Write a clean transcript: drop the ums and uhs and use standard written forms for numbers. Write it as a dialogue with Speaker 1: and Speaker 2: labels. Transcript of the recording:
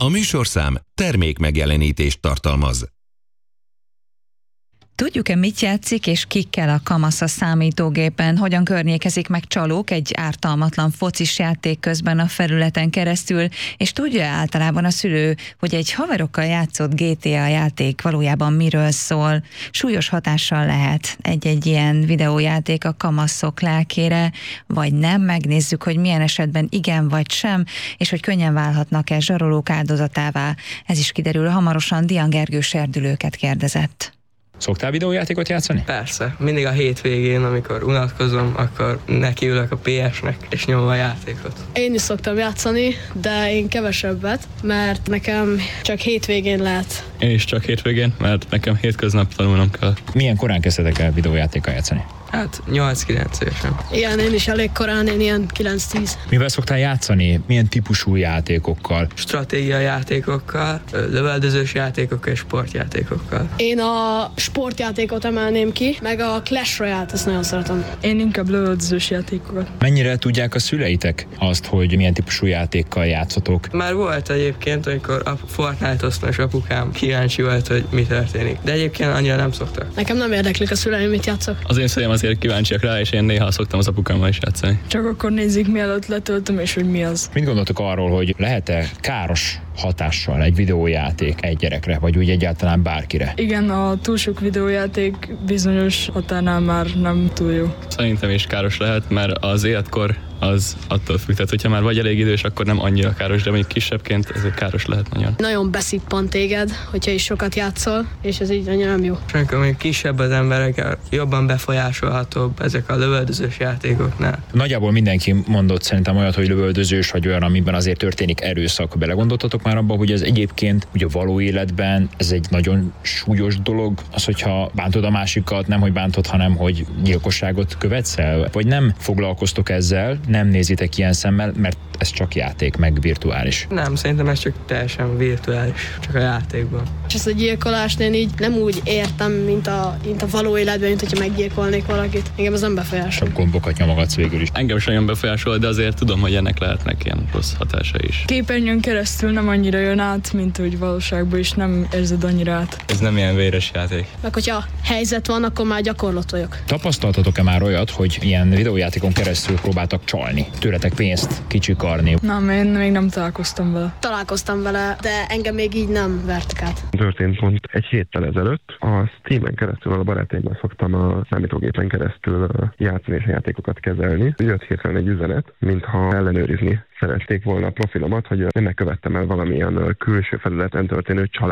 Speaker 1: A műsorszám termék megjelenítést tartalmaz.
Speaker 2: Tudjuk-e, mit játszik és kikkel a kamasz a számítógépen? Hogyan környékezik meg csalók egy ártalmatlan focis játék közben a felületen keresztül? És tudja általában a szülő, hogy egy haverokkal játszott GTA játék valójában miről szól? Súlyos hatással lehet egy ilyen videójáték a kamaszok lelkére, vagy nem? Megnézzük, hogy milyen esetben igen vagy sem, és hogy könnyen válhatnak-e zsarolók áldozatává. Ez is kiderül hamarosan. Dian Gergő serdülőket kérdezett.
Speaker 3: Szoktál videójátékot játszani?
Speaker 4: Persze. Mindig a hétvégén, amikor unatkozom, akkor nekiülök a PS-nek, és nyomom a játékot.
Speaker 5: Én is szoktam játszani, de én kevesebbet, mert nekem csak hétvégén lehet.
Speaker 6: Én is csak hétvégén, mert nekem hétköznap tanulnom kell.
Speaker 3: Milyen korán kezdtetek el videójátékkal játszani?
Speaker 4: Hát 8-9 évesen.
Speaker 5: Igen, én is elég korán, én ilyen 9-10.
Speaker 3: Mivel szoktál játszani? Milyen típusú játékokkal?
Speaker 4: Stratégia játékokkal, lövöldözős játékokkal és sportjátékokkal.
Speaker 5: Én a sportjátékot emelném ki, meg a Clash Royale-t, ezt nagyon szeretem.
Speaker 7: Én inkább lövöldözős játékokat.
Speaker 3: Mennyire tudják a szüleitek azt, hogy milyen típusú játékkal játszotok?
Speaker 4: Már volt egyébként, amikor a Fortnite-oztam, és apukám kíváncsi volt, hogy mi történik. De egyébként annyira nem szoktak.
Speaker 5: Nekem nem érdeklik a szüleim, mit játszok.
Speaker 6: Az én szüleim azért kíváncsiak rá, és én néha szoktam az apukámmal is játszani.
Speaker 7: Csak akkor nézik, mielőtt letöltöm, és hogy mi az.
Speaker 3: Mit gondoltok arról, hogy lehet-e káros hatással egy videójáték egy gyerekre, vagy úgy egyáltalán bárkire?
Speaker 7: Igen, a túl sok videójáték bizonyos határnál már nem túl jó.
Speaker 6: Szerintem is káros lehet, mert az életkor az attól függ, tehát hogyha már vagy elég idős, akkor nem annyira káros, de mondjuk kisebbként ez káros lehet nagyon.
Speaker 5: Nagyon beszippant téged, hogyha is sokat játszol, és ez így annyira nem jó.
Speaker 4: És amikor még kisebb az emberek, jobban befolyásolhatóbb ezek a lövöldözős játékoknál.
Speaker 3: Nagyjából mindenki mondott szerintem olyat, hogy lövöldözős, vagy olyan, amiben azért történik erőszak. Belegondoltatok már abba, hogy ez egyébként ugye a való életben ez egy nagyon súlyos dolog, az, hogyha bántod a másikat, nem hogy bántod, hanem hogy gyilkosságot követsz el, vagy nem foglalkoztok ezzel, nem nézitek ilyen szemmel, mert ez csak játék, meg virtuális.
Speaker 4: Nem, szerintem ez csak teljesen virtuális, csak a játékban.
Speaker 5: És ezt a gyilkolást én így nem úgy értem, mint a való életben, mint hogyha meggyilkolnék valakit. Engem ez nem befolyásol.
Speaker 3: Csak gombokat nyomogatsz végül is.
Speaker 6: Engem is nagyon befolyásol, de azért tudom, hogy ennek lehetnek ilyen rossz hatása is.
Speaker 7: Képernyőn keresztül nem annyira jön át, mint hogy valóságban is nem érzed annyira át.
Speaker 6: Ez nem ilyen véres játék.
Speaker 5: Meg hogyha helyzet van, akkor már gyakorlott vagyok.
Speaker 3: Tapasztaltatok-e már olyat, hogy ilyen videójátékon keresztül próbáltak csalni? Tőletek pénzt kicsikarni?
Speaker 7: Nem, én még nem találkoztam vele.
Speaker 5: Találkoztam vele, de engem még így nem vertek át.
Speaker 8: Történt pont egy héttel ezelőtt. A Steamen keresztül, a barátaimmal szoktam a számítógépen keresztül játszani és a játékokat kezelni. Jött hirtelen egy üzenet, mintha ellenőrizni szerették volna a profilomat, hogy nem követtem el valamilyen külső felületen történő csalás